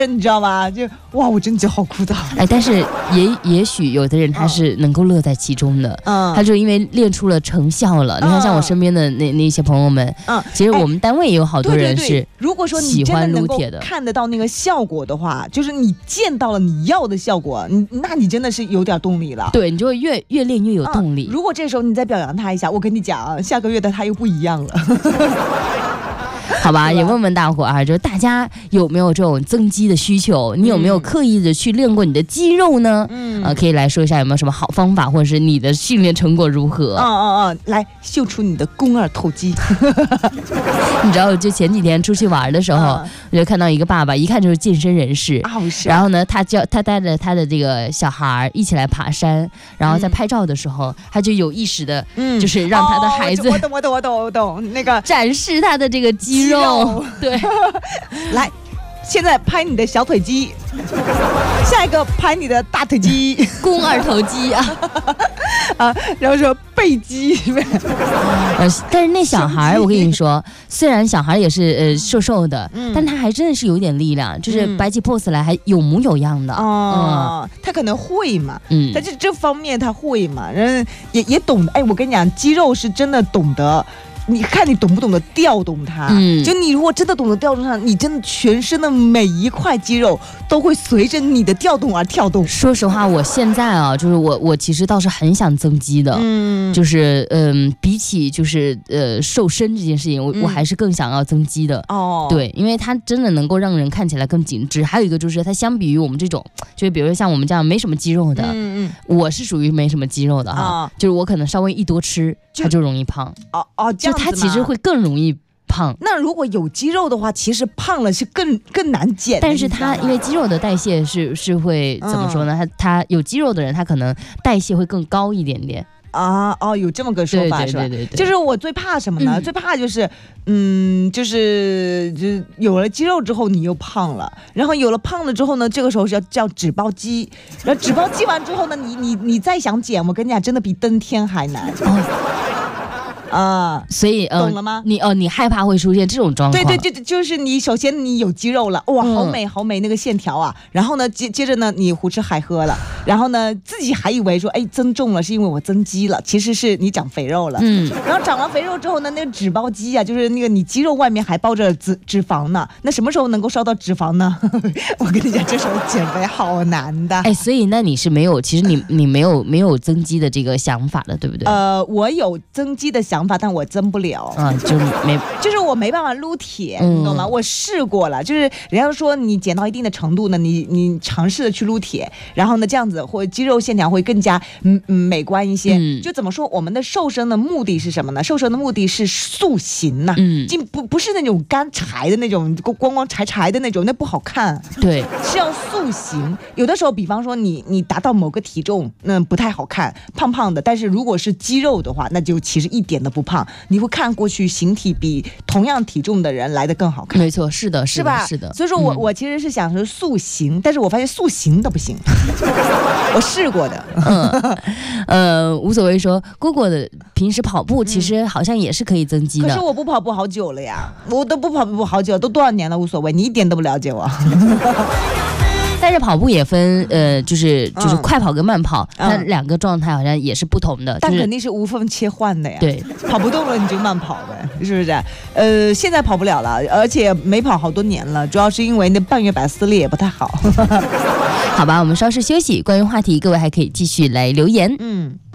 你知道吗？就哇，我真的觉得好枯燥。 哎，但是也许有的人他是能够乐在其中的，他就因为练出了成效了。你看，像我身边的那些朋友们，其实我们单位也有好多人是， 如果说你真的能够看得到那个效果的话，就是你见到了你要的效果，那你真的是有点动力了。 对，你就会越练越有动力。 如果这时候你再表扬他一下，我跟你讲，下个月的他又不一样了。 好吧，也问问大伙啊，就是大家有没有这种增肌的需求？你有没有刻意的去练过你的肌肉呢？可以来说一下有没有什么好方法，或者是你的训练成果如何？ 来秀出你的肱二头肌。 你知道，就前几天出去玩的时候，我就看到一个爸爸，一看就是健身人士。然后呢，他带着他的这个小孩一起来爬山，然后在拍照的时候，他就有意识的，就是让他的孩子， 我懂，那个展示他的这个肌肉。对， 来，现在拍你的小腿肌，下一个拍你的大腿肌， 肱二头肌啊， 然后说背肌。 但是那小孩，我跟你说，虽然小孩也是瘦瘦的，但他还真的是有点力量，就是摆起 pose 来还有模有样的。 他可能会嘛，他这方面他会嘛，人也懂得。哎，我跟你讲，肌肉是真的懂得。你看你懂不懂得调动它？就你如果真的懂得调动它，你真的全身的每一块肌肉都会随着你的调动而跳动。 说实话，我现在啊，就是我其实倒是很想增肌的，就是比起就是瘦身这件事情，我还是更想要增肌的。对，因为它真的能够让人看起来更紧致。还有一个就是它相比于我们这种，就是比如说像我们这样没什么肌肉的，我是属于没什么肌肉的哈，就是我可能稍微一多吃，它就容易胖。 这样子吗？ 它其实会更容易胖。 那如果有肌肉的话，其实胖了是更难减。 但是它因为肌肉的代谢是会怎么说呢？他有肌肉的人，他可能代谢会更高一点点。 有这么个说法是吧？对，就是我最怕什么呢？最怕就是就是有了肌肉之后你又胖了，然后有了胖了之后呢，这个时候是要叫脂包肌，然后脂包肌完之后呢，你再想减，我跟你讲，真的比登天还难。 所以懂了吗？ 你害怕会出现这种状况？ 对，就是你首先你有肌肉了，哇，好美那个线条啊，然后呢接着呢你胡吃海喝了，然后呢自己还以为说增重了是因为我增肌了，其实是你长肥肉了。然后长了肥肉之后呢，那个脂包肌啊，就是那个你肌肉外面还包着脂肪呢，那什么时候能够烧到脂肪呢？我跟你讲，这时候减肥好难的。 所以那你是没有，其实你没有增肌的这个想法的，对不对？ 我有增肌的想法，但我增不了。就是我没办法撸铁，你懂吗？我试过了，就是人家说你减到一定的程度呢，你尝试的去撸铁，然后呢这样子或肌肉线条会更加美观一些。就怎么说，我们的瘦身的目的是什么呢？瘦身的目的是塑形呐，不是那种干柴的那种光柴的那种，那不好看。 对， 是要塑形。有的时候，比方说你达到某个体重，那不太好看，胖胖的。但是如果是肌肉的话，那就其实一点都不胖，你会看过去形体比同样体重的人来得更好看。 没错，是的， 是吧？ 是的。 所以说我其实是想说塑形，但是我发现塑形都不行。我试过的。 无所谓说，蝈蝈的平时跑步其实好像也是可以增肌的。 可是我不跑步好久了呀，我都不跑步好久，都多少年了，无所谓，你一点都不了解我。 但是跑步也分就是快跑跟慢跑，它两个状态好像也是不同的， 但肯定是无缝切换的呀。 对， 跑不动了你就慢跑呗，是不是？现在跑不了了，而且没跑好多年了，主要是因为那半月板撕裂也不太好。 好吧，我们稍事休息，关于话题各位还可以继续来留言。